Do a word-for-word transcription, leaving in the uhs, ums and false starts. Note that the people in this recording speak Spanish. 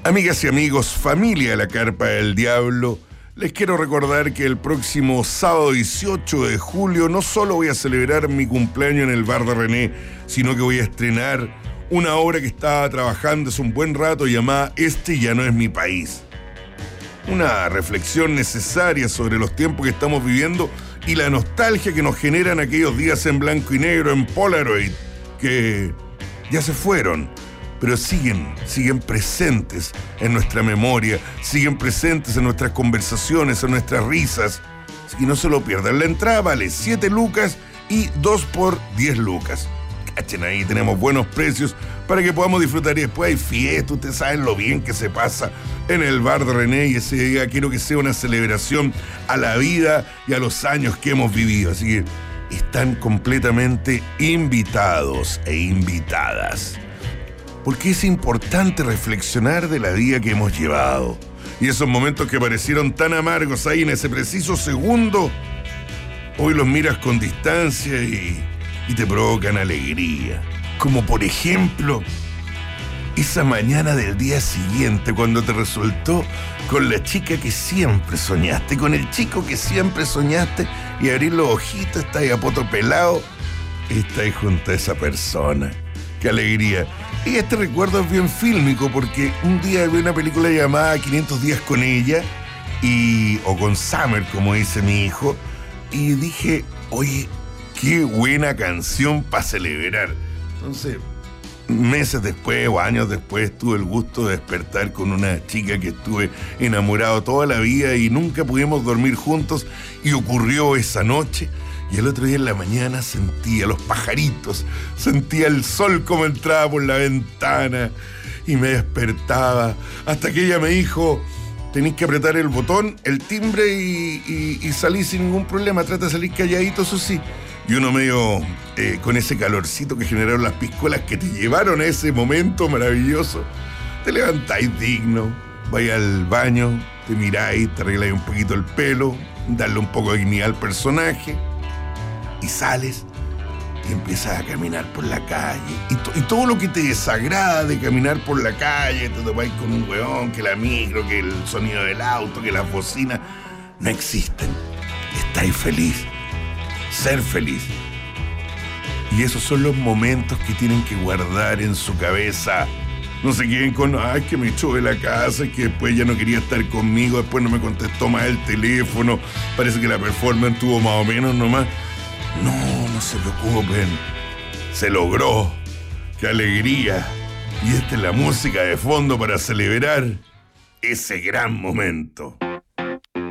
Amigas y amigos, familia de la Carpa del Diablo, les quiero recordar que el próximo sábado dieciocho de julio no solo voy a celebrar mi cumpleaños en el bar de René, sino que voy a estrenar una obra que estaba trabajando hace un buen rato llamada Este ya no es mi país. Una reflexión necesaria sobre los tiempos que estamos viviendo y la nostalgia que nos generan aquellos días en blanco y negro, en Polaroid, que ya se fueron, pero siguen, siguen presentes en nuestra memoria, siguen presentes en nuestras conversaciones, en nuestras risas. Y no se lo pierdan. La entrada vale siete lucas y dos por diez lucas. Cachen ahí, tenemos buenos precios para que podamos disfrutar. Y después hay fiesta, ustedes saben lo bien que se pasa en el bar de René, y ese día quiero que sea una celebración a la vida y a los años que hemos vivido. Así que están completamente invitados e invitadas. Porque es importante reflexionar de la vida que hemos llevado. Y esos momentos que parecieron tan amargos ahí en ese preciso segundo, hoy los miras con distancia y, y te provocan alegría. Como por ejemplo, esa mañana del día siguiente cuando te resultó con la chica que siempre soñaste, con el chico que siempre soñaste, y abrir los ojitos, estás ahí a poto pelado, y estás ahí junto a esa persona. ¡Qué alegría! Y este recuerdo es bien fílmico porque un día vi una película llamada quinientos días con ella, y, o con Summer, como dice mi hijo, y dije, oye, qué buena canción para celebrar. Entonces, meses después o años después tuve el gusto de despertar con una chica que estuve enamorado toda la vida y nunca pudimos dormir juntos, y ocurrió esa noche. Y el otro día en la mañana sentía los pajaritos, sentía el sol como entraba por la ventana y me despertaba. Hasta que ella me dijo, tenés que apretar el botón, el timbre y, y, y salir sin ningún problema. Trata de salir calladito, eso sí. Y uno medio eh, con ese calorcito que generaron las piscolas que te llevaron a ese momento maravilloso. Te levantáis digno, vais al baño, te miráis, te arregláis un poquito el pelo, darle un poco de dignidad al personaje. Y sales y empiezas a caminar por la calle. Y, to- y todo lo que te desagrada de caminar por la calle, te topáis con un weón, que la micro, que el sonido del auto, que las bocinas, no existen. Estáis feliz. Ser feliz. Y esos son los momentos que tienen que guardar en su cabeza. No se queden con, ay, que me echó de la casa, que después ya no quería estar conmigo, después no me contestó más el teléfono, parece que la performance tuvo más o menos nomás. No, no se preocupen. Se logró. ¡Qué alegría! Y esta es la música de fondo para celebrar ese gran momento.